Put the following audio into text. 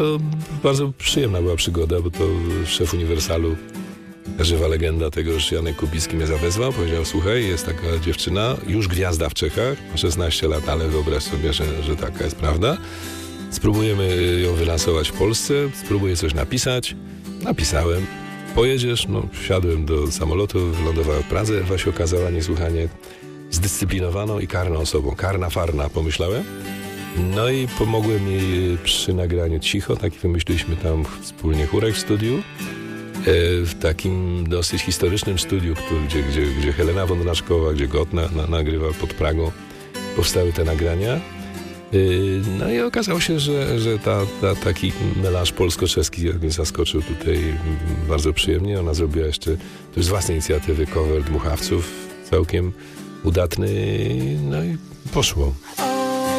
to bardzo przyjemna była przygoda, bo to szef Uniwersalu, żywa legenda tego, że Janek Kubicki mnie zawezwał, powiedział: słuchaj, jest taka dziewczyna, już gwiazda w Czechach, ma 16 lat, ale wyobraź sobie, że taka jest prawda. Spróbujemy ją wylansować w Polsce, spróbuję coś napisać. Napisałem. Pojedziesz? No, wsiadłem do samolotu, wylądowałem w Pradze. Ewa się okazała niesłychanie zdyscyplinowaną i karną osobą. Karna farna, pomyślałem. No i pomogłem jej przy nagraniu Cicho. Taki wymyśliliśmy tam wspólnie chórek w studiu. W takim dosyć historycznym studiu, gdzie Helena Wądraczkowa, gdzie Gott nagrywał pod Pragą. Powstały te nagrania. No i okazało się, że taki melanż polsko-czeski mnie zaskoczył tutaj bardzo przyjemnie. Ona zrobiła jeszcze z własnej inicjatywy cover Dmuchawców, całkiem udatny, no i poszło.